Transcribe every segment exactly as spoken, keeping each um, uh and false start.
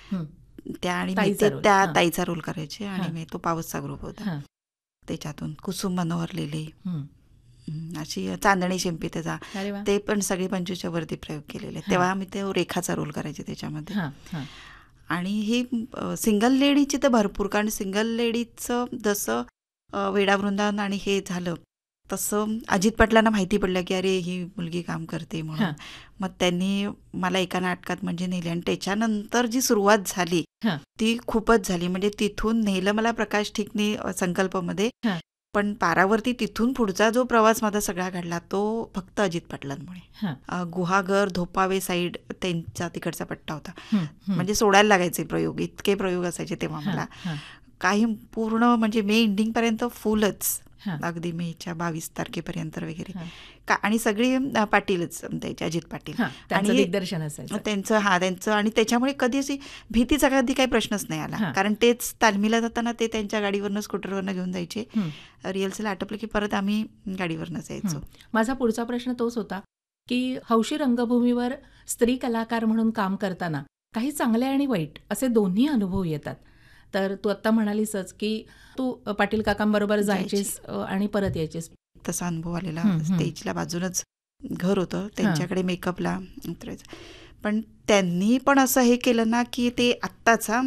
हं. त्या आणि मी ताईचा ते रोल. त्या हां. ताईचा रोल करायचे आणि हां. मी तो पावसचा ग्रुप होता हां. त्याच्यातून. कुसुम मनोहर लेले, हं. हं, अशी चांदणी शिंपी त्याचा, अरे वा. ते पण सगळे पंचवीसच्या वरती प्रयोग केलेले. हां. तेव्हा मी ते रेखाचा रोल करायचे त्याच्यामध्ये. हां, हां. आणि ही सिंगल लेडीची तर भरपूर, कारण सिंगल लेडीचं जसं अ, वेडा वृंदावन आणि हे झालं तसं अजित पाटलांना माहिती पडलं की अरे ही मुलगी काम करते म्हणून. हां. मग त्यांनी मला एका नाटकात म्हणजे नेले आणि त्याच्यानंतर जी सुरुवात झाली हां. ती खूपच झाली. म्हणजे तिथून नेलं मला प्रकाश ठीकने संकल्पमध्ये, हां. पण पारावरती तिथून पुढचा जो प्रवास माझा सगळा घडला तो फक्त अजित पाटलांमुळे. हां. अ, गुहागर, धोपावे साईड त्यांचा तिकडचा पट्टा होता. हं, हं. म्हणजे सोडायला लागायचे प्रयोग, इतके प्रयोग असायचे तेव्हा हां, मला. हां. काही पूर्ण म्हणजे मे एंडिंगपर्यंत फुलच, हां. अगदी मेच्या बावीस तारखेपर्यंत वगैरे. हां. का आणि सगळी अ, पाटीलच त्याचे, अजित पाटील. हां, त्यांचं आणि दिग्दर्शन असायचं. त्यांचं हा त्यांचं आणि त्याच्यामुळे कधी अशी भीतीचा कधी काही प्रश्नच नाही आला. हां. कारण तेच तालमीला जाताना ते त्यांच्या गाडीवरनं स्कूटरवरनं घेऊन जायचे. हं. रिहर्सल आटपलं की परत आम्ही गाडीवरनंच यायचो. हं. माझा पुढचा प्रश्न तोच होता की हौशी रंगभूमीवर स्त्री कलाकार म्हणून काम करताना काही चांगले आणि वाईट असे दोन्ही अनुभव येतात. तर तू आत्ता म्हणालीसच की तू पाटील काकांबरोबर जायचीस अ, आणि परत यायचीस. तसा अनुभव आलेला. हं, हं. स्टेजला बाजूनच घर होतं, हां. त्यांच्याकडे मेकअपला उतरायचं. पण त्यांनी पण असं हे केलं ना की ते आत्ताचा,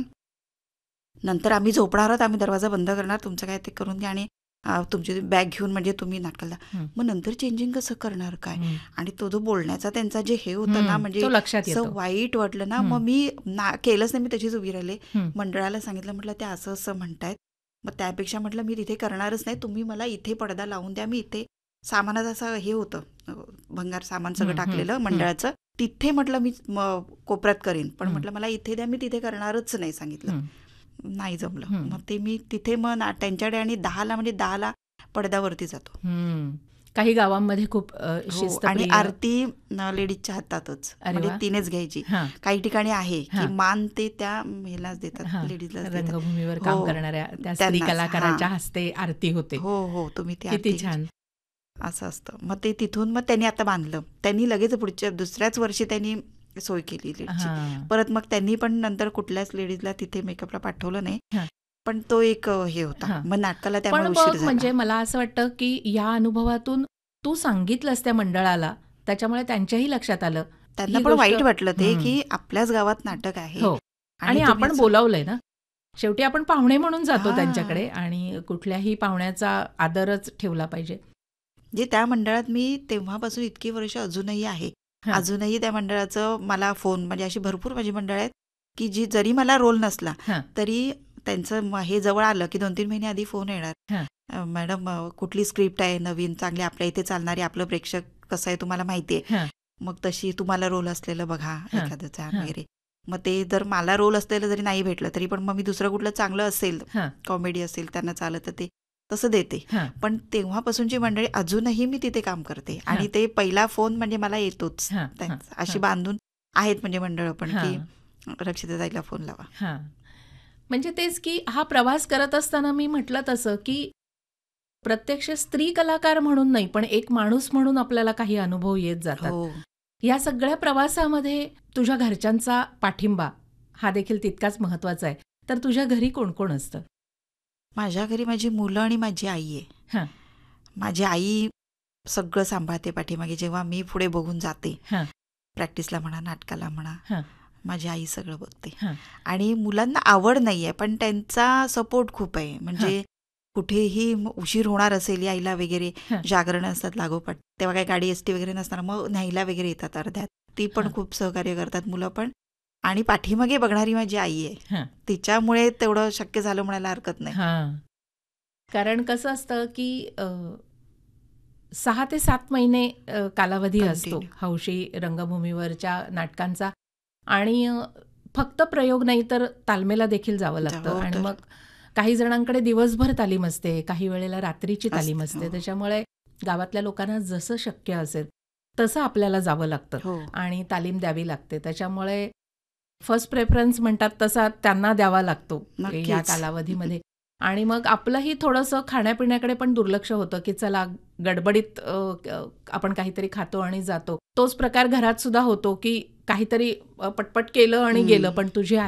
नंतर आम्ही झोपणार आहोत, आम्ही दरवाजा बंद करणार, तुमचं काय ते करून घ्या आणि अ, तुमची बॅग घेऊन म्हणजे तुम्ही नाटकाला. हं. मग नंतर चेंजिंग कसं करणार काय? हं. आणि तो जो बोलण्याचा त्यांचा जे हे होता ना, हं. म्हणजे तो लक्षात येतो. असं वाईट वाटलं ना. हं. मग मी ना केलंच नाही, मी तशीच उभी राहिले. हं. मंडळाला सांगितलं, म्हटलं ते असं असं म्हणतायत, मग त्यापेक्षा म्हटलं मी तिथे करणारच नाही, तुम्ही मला इथे पडदा लावून द्या, मी इथे सामानाचं असं हे होतं, अ, भंगार सामान सगळं हं, हं, टाकलेलं हं. मंडळाचं, तिथे म्हटलं मी म, कोपऱ्यात करीन, पण हं. म्हटलं मला इथे द्या, मी तिथे करणारच नाही सांगितलं. हं. नाही जमलं. हं. मग ते मी तिथे मग ना त्यांच्याकडे आणि दहाला म्हणजे दहाला पडद्यावरती जातो. हं. काही गावांमध्ये खूप अ, हो, आणि शिस्तप्रिय. आरती न, लेडीजच्या हातातच, अरे म्हणजे वा. तिनेच घ्यायची. हां. काही ठिकाणी आहे की हां. मान ते त्या ह्यालाच देतात, हां. लेडीजलाच देतात. रंगभूमीवर काम हो, करणाऱ्या त्या स्त्री त्यांनाच. कलाकाराच्या हां. हस्ते आरती होते. हो हो, तुम्ही ते किती आरती छान. घ्यायची. असं असतं. मग ते तिथून मग त्यांनी आता बांधलं. त्यांनी लगेच पुढच्या दुसऱ्याच वर्षी त्यांनी सोय केली लेडीजची. हां. परत मग त्यांनी पण नंतर कुठल्याच लेडीजला तिथे मेकअपला पाठवलं नाही. हां. पण तो एक अ, हे होता. हां. मग नाटकाला पण त्यामुळे बघ, उशीर झाला. म्हणजे मला असं वाटतं की या अनुभवातून तू सांगितलंस त्या मंडळाला, त्याच्यामुळे त्यांच्याही लक्षात आलं त्यांना ही पण गोष्ट. वाईट वाटलं ते हं. की आपल्याच गावात नाटक आहे हो, आणि आणि तुम्ही आपण असं- बोलावलंय ना. शेवटी आपण पाहुणे म्हणून जातो हां. त्यांच्याकडे आणि कुठल्याही पाहुण्याचा आदरच ठेवला पाहिजे. जे त्या मंडळात मी तेव्हापासून इतकी वर्ष अजूनही आहे. हां. अजूनही त्या मंडळाचं मला फोन, म्हणजे अशी भरपूर माझी मंडळ आहेत की जी जरी मला रोल नसला हां. तरी त्यांचं म- हे जवळ आलं की दोन तीन महिने आधी फोन येणार, हां. अ, मॅडम अ, कुठली स्क्रिप्ट आहे नवीन चांगली आपल्या इथे चालणारी, आपलं प्रेक्षक कसं आहे तुम्हाला माहिती आहे, हां. मग तशी तुम्हाला रोल असलेलं बघा हां. एखादं छान हां. वगैरे. मग ते जर मला रोल असलेलं जरी नाही भेटलं तरी पण मग मी दुसरं कुठलं चांगलं असेल, हां. कॉमेडी असेल त्यांना चालत तर ते तसं देते. हां. पण तेव्हापासूनची मंडळी अजूनही मी तिथे काम करते हां. आणि ते पहिला फोन म्हणजे मला येतोच हां. त्यांचा. हां. अशी हां. बांधून आहेत म्हणजे मंडळ पण की हां. रक्षिताताईला फोन लावा. हां. म्हणजे तेच की हा प्रवास करत असताना मी म्हटलं तसं की प्रत्यक्ष स्त्री कलाकार म्हणून नाही, पण एक माणूस म्हणून आपल्याला काही अनुभव येत जातात. हो, या सगळ्या प्रवासामध्ये तुझ्या घरच्यांचा पाठिंबा हा देखील तितकाच महत्वाचा आहे. तर तुझ्या घरी कोण कोण असतं? माझ्या घरी माझी मुलं आणि माझी आई आहे. हां. माझी आई सगळं सांभाळते पाठीमागे, जेव्हा मी पुढे बघून जाते, हां. प्रॅक्टिसला म्हणा, नाटकाला म्हणा, हां. माझी आई सगळं बघते. हां. आणि मुलांना आवड नाही आहे पण त्यांचा सपोर्ट खूप आहे. म्हणजे कुठेही म- उशीर होणार असेल यायला वगैरे, हां. जागरण असतात लागोपाठ, तेव्हा काही गाडी एस टी वगैरे नसताना मग न्यायला वगैरे येतात अर्ध्यात. ती पण हां. खूप सहकार्य करतात मुलं पण. आणि पाठीमागे बघणारी माझी आई आहे, हां. तिच्यामुळे तेवढं शक्य झालं म्हणायला हरकत नाही. हां. कारण कसं असतं की अ, सहा ते सात महिने अ, कालावधी असतो Continue. हौशी रंगभूमीवरच्या नाटकांचा. आणि अ, फक्त प्रयोग नाही तर तालमेला देखील जावं लागतं. हो आणि तर. मग काही जणांकडे दिवसभर तालीम असते, काही वेळेला रात्रीची तालीम असते, असते. हो. त्याच्यामुळे गावातल्या लोकांना जसं शक्य असेल तसं आपल्याला जावं लागतं हो. आणि तालीम द्यावी लागते. त्याच्यामुळे फर्स्ट प्रेफरन्स म्हणतात तसा त्यांना द्यावा लागतो या नक्कीच. कालावधीमध्ये. आणि मग आपलंही थोडंसं खाण्यापिण्याकडे पण दुर्लक्ष होतं की चला गडबडीत अ, अ, आपण काहीतरी खातो आणि जातो. तोच प्रकार घरात सुद्धा होतो की काहीतरी अ, पटपट केलं आणि हम्म. गेलं. पण तुझी